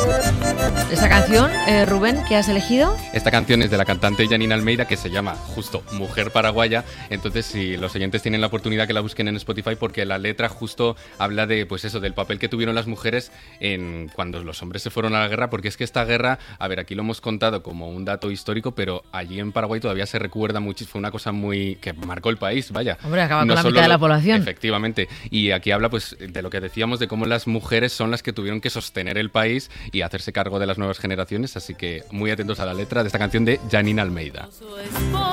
Esta canción, Rubén, ¿qué has elegido? Esta canción es de la cantante Janine Almeida, que se llama justo Mujer Paraguaya. Entonces, si los oyentes tienen la oportunidad, que la busquen en Spotify, porque la letra justo habla de, pues eso, del papel que tuvieron las mujeres cuando los hombres se fueron a la guerra, porque es que esta guerra, a ver, aquí lo hemos contado como un dato histórico, pero allí en Paraguay todavía se recuerda mucho, fue una cosa muy que marcó el país, vaya. Hombre, acaba con la mitad de la población. Efectivamente. Y aquí habla, pues, de lo que decíamos, de cómo las mujeres son las que tuvieron que sostener el país y hacerse cargo de las nuevas generaciones, así que muy atentos a la letra de esta canción de Janine Almeida.